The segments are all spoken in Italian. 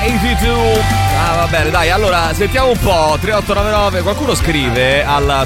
82. Va bene, dai, allora sentiamo un po'. 3899, qualcuno scrive al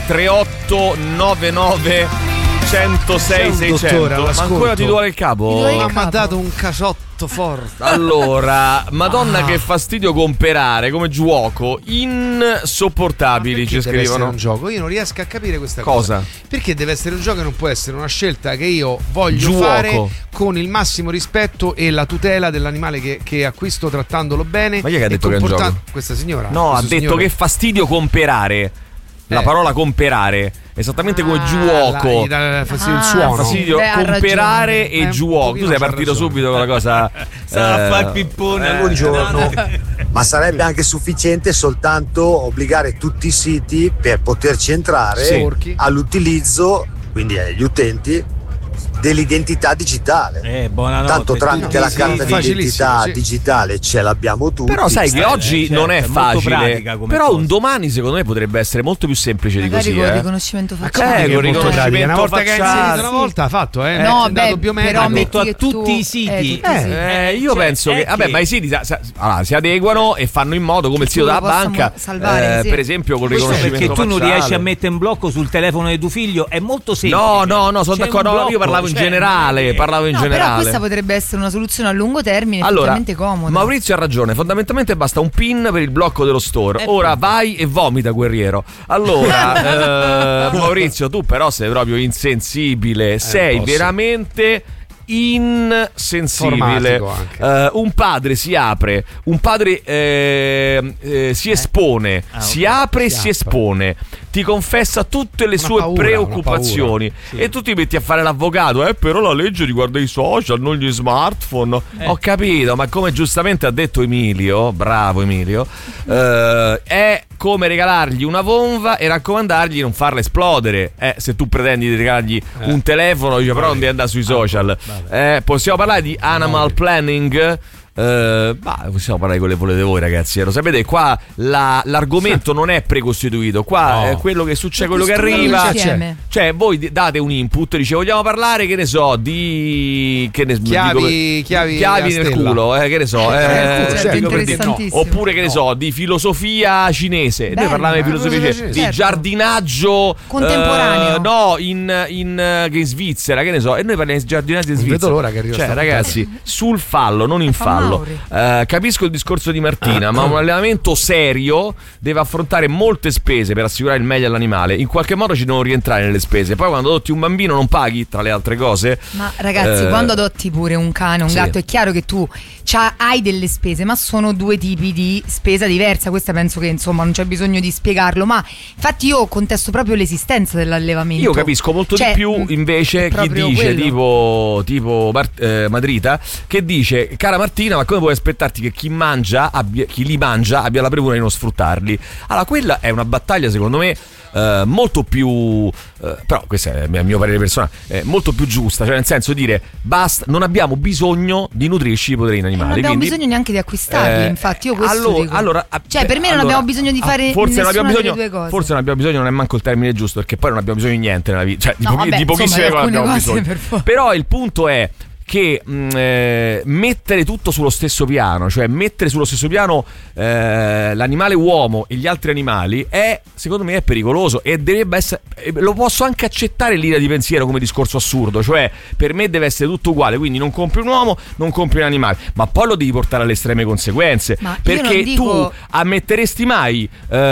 3899 106 600. Ma ancora ti duole il capo? Mi ha dato un cacciotto forte. Allora, Madonna che fastidio comprare come gioco, insopportabili, ci deve scrivono. essere un gioco? Io non riesco a capire questa cosa. Perché deve essere un gioco e non può essere una scelta che io voglio Gioco. fare con il massimo rispetto e la tutela dell'animale che acquisto, trattandolo bene. Ma chi è che ha detto che è un gioco? Questa signora. No, ha detto che fastidio comprare. La parola comprare, esattamente come gioco. Il suono. Fastidio comprare e gioco. Tu sei partito subito con la cosa. Stava a far pippone. Buongiorno. Ma sarebbe anche sufficiente soltanto obbligare tutti i siti per poterci entrare all'utilizzo, quindi agli utenti, dell'identità digitale. Tanto tramite la carta d'identità digitale ce l'abbiamo tutti. Però sai che oggi non è facile. Però cosa. un domani secondo me potrebbe essere molto più semplice magari di così. con il riconoscimento Con facciale. il riconoscimento una volta che hai facciale. inserito una volta ha fatto, No, beh, però detto a metti che tutti tu- i siti. Io penso che vabbè, ma i siti si adeguano e fanno in modo, come il sito tu della lo possa banca, salvare, sì. per esempio con il Questo riconoscimento perché tu non facciale. riesci a mettere in blocco sul telefono di tuo figlio, è molto semplice. No, sono C'è d'accordo. un No, io blocco, parlavo in cioè, generale. Parlavo in No, però generale. questa potrebbe essere una soluzione a lungo termine, Allora, effettivamente comoda. Maurizio ha ragione, fondamentalmente basta un pin per il blocco dello store. Ora vai e vomita, guerriero. Allora, Maurizio, tu però sei proprio insensibile, sei veramente insensibile. Un padre si apre, un padre si espone, si apre e si espone, ti confessa tutte le sue preoccupazioni e tu ti metti a fare l'avvocato. Però la legge riguarda i social, non gli smartphone. Ho capito, ma come giustamente ha detto Emilio, bravo Emilio, è come regalargli una bomba e raccomandargli di non farla esplodere. Se tu pretendi di regalargli un telefono, dice però non devi andare sui social. Possiamo parlare di animal planning? Possiamo parlare con le volete voi, ragazzi. Lo sapete, qua l'argomento non è precostituito. Qua è quello che succede, quello che arriva. Cioè, voi date un input, dice vogliamo parlare, che ne so, di chiavi nel culo, che ne so, oppure che ne so, di filosofia cinese. Noi parliamo di filosofia cinese, di giardinaggio contemporaneo. In Svizzera, che ne so, e noi parliamo di giardinaggio in Svizzera. Vedo l'ora che arriva. Cioè, ragazzi, sul fallo, non in fallo. Capisco il discorso di Martina, ma un allevamento serio deve affrontare molte spese per assicurare il meglio all'animale. In qualche modo ci devono rientrare nelle spese. Poi quando adotti un bambino non paghi, tra le altre cose. Ma ragazzi, quando adotti pure un cane, un gatto, è chiaro che tu hai delle spese, ma sono due tipi di spesa diversa. Questa penso che insomma non c'è bisogno di spiegarlo. Ma infatti io contesto proprio l'esistenza dell'allevamento. Io capisco molto di più invece chi dice tipo Madrita, che dice: cara Martina, ma come puoi aspettarti che chi li mangia abbia la bravura di non sfruttarli? Allora, quella è una battaglia secondo me molto più però questo è il mio parere personale, molto più giusta, cioè nel senso dire basta, non abbiamo bisogno di nutrirci i proteine animali, non abbiamo quindi, bisogno neanche di acquistarli, infatti io questo dico. Cioè per me non abbiamo bisogno di fare nessuna delle due cose. Forse non abbiamo bisogno, non è manco il termine giusto, perché poi non abbiamo bisogno di niente nella vita, cioè di pochissime cose abbiamo bisogno. Però il punto è che mettere tutto sullo stesso piano, cioè mettere sullo stesso piano l'animale uomo e gli altri animali, secondo me è pericoloso, e dovrebbe essere, lo posso anche accettare l'idea di pensiero come discorso assurdo, cioè per me deve essere tutto uguale, quindi non compri un uomo, non compri un animale, ma poi lo devi portare alle estreme conseguenze, perché tu ammetteresti mai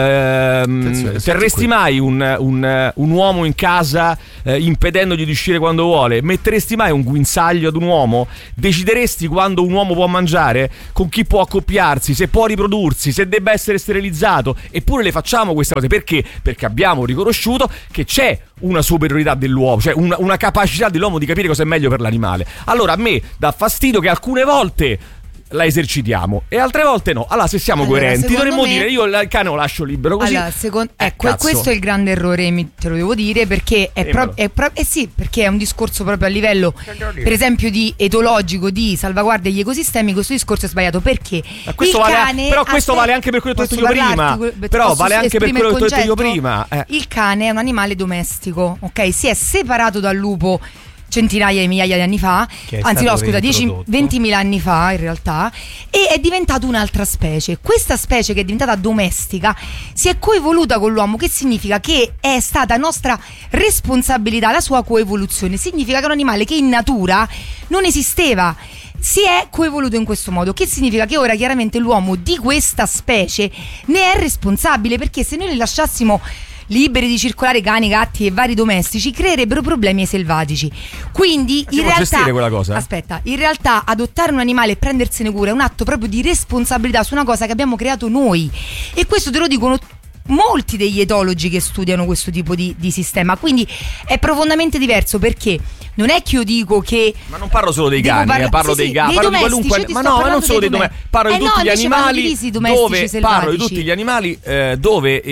terresti mai un uomo in casa impedendogli di uscire quando vuole? Metteresti mai un guinzaglio ad un uomo? Decideresti quando un uomo può mangiare, con chi può accoppiarsi, se può riprodursi, se debba essere sterilizzato? Eppure le facciamo queste cose perché abbiamo riconosciuto che c'è una superiorità dell'uomo, cioè una capacità dell'uomo di capire cosa è meglio per l'animale. Allora a me dà fastidio che alcune volte la esercitiamo e altre volte no. Allora se siamo coerenti dovremmo dire io il cane lo lascio libero così. Allora, questo è il grande errore, te lo devo dire, perché perché è un discorso proprio a livello per esempio di etologico, di salvaguardia degli ecosistemi. Questo discorso è sbagliato perché questo vale anche per quello che ho detto io prima. Però vale anche per quello che ho detto io prima. Il cane è un animale domestico, ok? Si è separato dal lupo centinaia e migliaia di anni fa, anzi no scusa 20.000 anni fa in realtà, e è diventato un'altra specie. Questa specie che è diventata domestica si è coevoluta con l'uomo, che significa che è stata nostra responsabilità la sua coevoluzione. Significa che è un animale che in natura non esisteva, si è coevoluto in questo modo, che significa che ora chiaramente l'uomo di questa specie ne è responsabile, perché se noi li lasciassimo liberi di circolare cani, gatti e vari domestici, creerebbero problemi ai selvatici. Quindi in realtà quella cosa? Aspetta, in realtà adottare un animale e prendersene cura è un atto proprio di responsabilità su una cosa che abbiamo creato noi, e questo te lo dicono molti degli etologi che studiano questo tipo di sistema. Quindi è profondamente diverso, perché non è che io dico che, ma non parlo solo dei cani, parlo dei gatti, parlo di qualunque, ma no, ma non solo dei domestici, parlo di tutti gli animali, dove parlo di tutti gli animali dove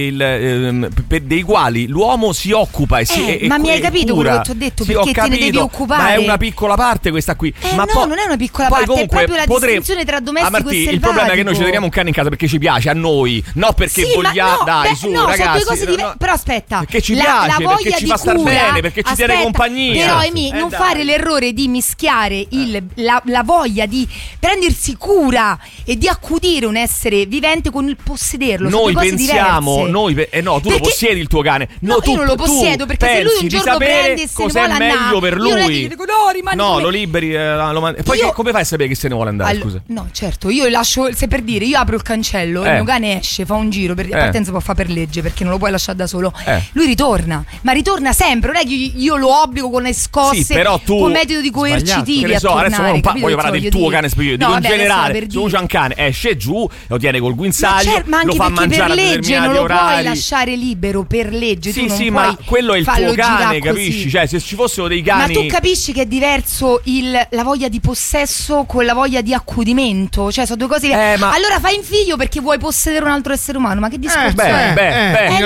dei quali l'uomo si occupa ma mi hai capito quello che ti ho detto? Perché te ne devi occupare? Ma è una piccola parte questa qui. Ma no, non è una piccola parte, è proprio la distinzione tra domestico e selvatico. Il problema è che noi ci teniamo un cane in casa perché ci piace, a noi, no perché vogliamo, dai su ragazzi, sono due cose però aspetta, perché ci piace, perché ci fa star bene, perché ci tiene compagnia. Però non fare l'errore di mischiare la voglia di prendersi cura e di accudire un essere vivente con il possederlo. Noi pensiamo, tu lo possiedi il tuo cane. No, io non lo possiedo, perché se lui un giorno prende e se ne vuole andare, meglio per lui. Dico, rimani lo liberi, e poi come fai a sapere che se ne vuole andare? Scusa. No, certo, io lascio, se per dire, io apro il cancello, il mio cane esce, fa un giro, per partenza può fare per legge, perché non lo puoi lasciare da solo. Lui ritorna, ma ritorna sempre, non è che io lo obbligo con le scosse, sì, però tu, con metodi coercitivi a tornare. Adesso non voglio parlare del tuo cane specifico, dico in generale, se uno c'ha un cane, esce giù, lo tiene col guinzaglio, ma lo fa mangiare per legge a non lo orari. puoi lasciare libero per legge. Sì, sì, ma quello è il tuo cane, capisci? Cioè, se ci fossero dei cani. Ma tu capisci che è diverso la voglia di possesso con la voglia di accudimento? Cioè, sono due cose. Allora fai un figlio perché vuoi possedere un altro essere umano, ma che discorso è?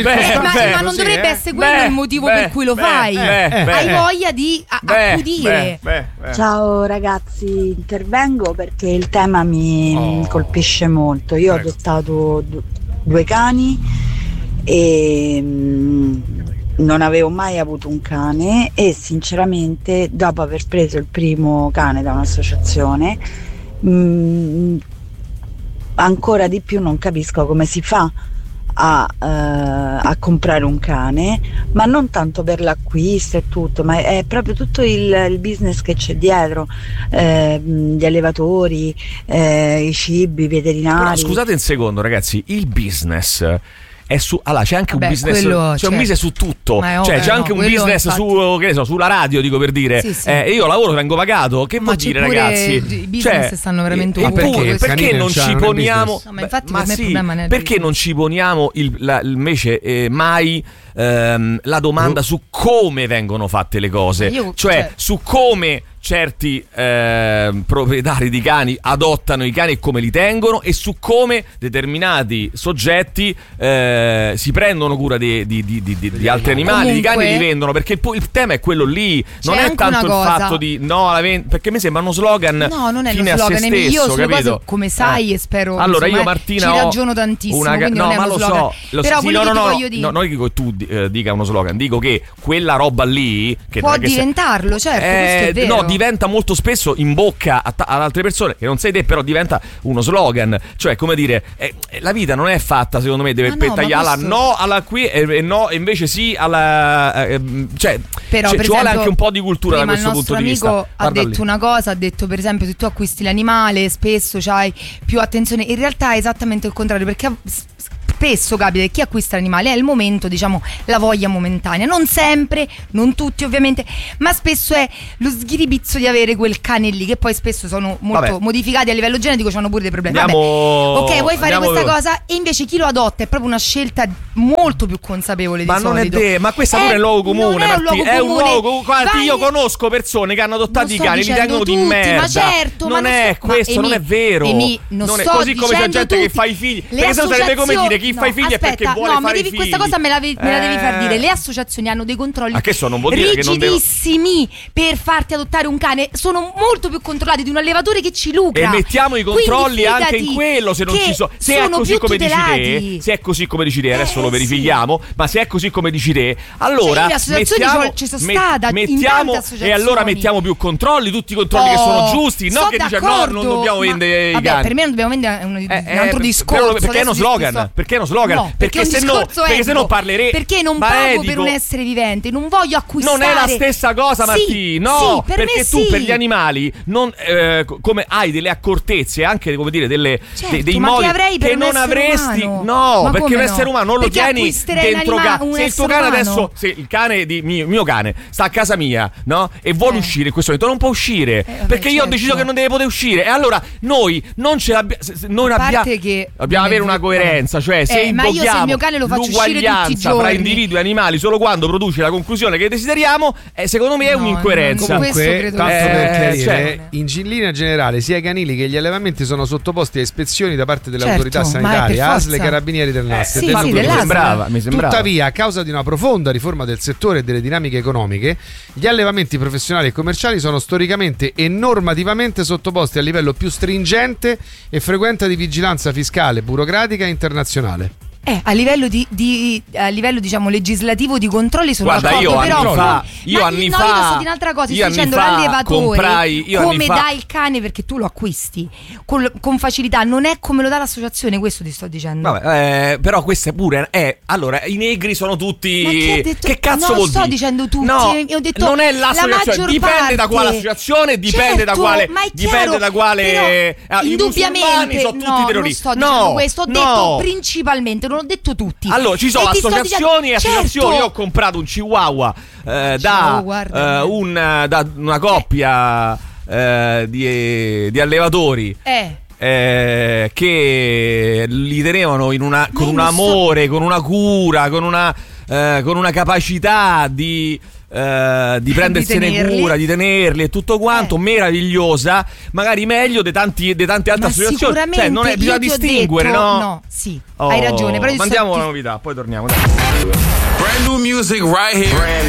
Ma non dovrebbe essere quello il motivo per cui lo fai. Hai voglia di accudire. Ciao ragazzi, intervengo perché il tema mi colpisce molto. Io ho adottato 2 cani e non avevo mai avuto un cane, e sinceramente dopo aver preso il primo cane da un'associazione ancora di più non capisco come si fa a comprare un cane, ma non tanto per l'acquisto e tutto, ma è proprio tutto il business che c'è dietro, gli allevatori, i cibi, i veterinari. Però, scusate un secondo ragazzi, il business è allora c'è anche un business, un business su tutto, c'è anche un business su, che ne so, sulla radio, dico per dire, io lavoro, vengo pagato, che vuol dire ragazzi? I business stanno veramente ovunque. Perché non ci poniamo? Perché non ci poniamo invece mai la domanda su come vengono fatte le cose, su come certi proprietari di cani adottano i cani e come li tengono, e su come determinati soggetti si prendono cura di altri animali. Comunque, di cani li vendono, perché il tema è quello lì, non è tanto il fatto di perché mi sembra uno slogan fine a se stesso, io sulle capito? Cose, come sai, e spero allora io Martina ci ragiono tantissimo, quindi non è uno slogan. Però quello che voglio dire, non dico che tu dica uno slogan, dico che quella roba lì che può diventarlo, certo, questo è vero. No, diventa molto spesso in bocca ad altre persone che non sei te, però diventa uno slogan, cioè come dire, la vita non è fatta, secondo me, deve tagliarla alla qui e no, e invece sì alla però, ci vuole anche un po' di cultura da questo punto di vista. Il nostro amico ha detto una cosa, ha detto per esempio se tu acquisti l'animale spesso c'hai più attenzione, in realtà è esattamente il contrario, perché spesso capita che chi acquista l'animale è il momento, diciamo, la voglia momentanea, non sempre, non tutti ovviamente, ma spesso è lo sghiribizzo di avere quel cane lì, che poi spesso sono molto modificati a livello genetico, hanno pure dei problemi. Ok, vuoi fare questa cosa, e invece chi lo adotta è proprio una scelta molto più consapevole di solito. Ma questo pure è un luogo comune, è un luogo comune. Io conosco persone che hanno adottato i cani, li tengono di merda. Ma certo, non è questo, non è vero. Così come c'è gente che fa i figli, perché se no sarebbe come dire chi chi fa i figli è perché vuole fare i figli. Questa cosa me la devi far dire. Le associazioni hanno dei controlli non vuol dire rigidissimi per farti adottare un cane. Sono molto più controllati di un allevatore che ci lucra. E mettiamo i controlli anche in quello, se non ci sono. Se è così come dici te, adesso lo verifichiamo, ma se è così come dici te, allora mettiamo più controlli, tutti i controlli che sono giusti, no che dice no, non dobbiamo vendere i cani. Per me non dobbiamo vendere un altro discorso. Perché è uno slogan? No, perché se no parlerei. Perché non pago per un essere vivente, non voglio acquistare. Non è la stessa cosa, Martì. No, perché tu per gli animali non come hai delle accortezze, anche come dire dei modi che non avresti. No, perché un essere umano non lo tieni dentro casa. Se il tuo cane adesso, se il cane di mio cane sta a casa mia, no? E vuole uscire in questo momento, non può uscire perché io ho deciso che non deve poter uscire. E allora noi non ce l'abbiamo. Dobbiamo avere una coerenza, cioè se invochiamo l'uguaglianza tra individui e animali solo quando produce la conclusione che desideriamo, secondo me è un'incoerenza. Comunque, tanto per chiarire, in linea generale sia i canili che gli allevamenti sono sottoposti a ispezioni da parte delle autorità sanitarie, ASL e carabinieri del NAS. Mi sembrava. Tuttavia, a causa di una profonda riforma del settore e delle dinamiche economiche, gli allevamenti professionali e commerciali sono storicamente e normativamente sottoposti a livello più stringente e frequente di vigilanza fiscale, burocratica e internazionale. A livello diciamo legislativo di controlli sono d'accordo, io anni fa io posso dire un'altra cosa, sto dicendo l'allevatore come dai il cane perché tu lo acquisti con facilità, non è come lo dà l'associazione, questo ti sto dicendo. Vabbè, però questa pure allora i negri sono tutti che cazzo vuol dire? Non sto dicendo tutti, ho detto non è l'associazione, dipende da quale associazione, dipende da quale indubbiamente sono tutti terroristi. Non sto dicendo questo, ho detto principalmente, non ho detto tutti. Allora ci sono associazioni e associazioni. Io ho comprato un chihuahua da una coppia di allevatori che li tenevano con un amore, con una cura, con una capacità di prendersene cura, di tenerli e tutto quanto, meravigliosa, magari meglio di tante altre associazioni. Cioè, non è, bisogna distinguere, detto, no? No, sì, hai ragione. Però mandiamo la novità, poi torniamo. Brand new music right here.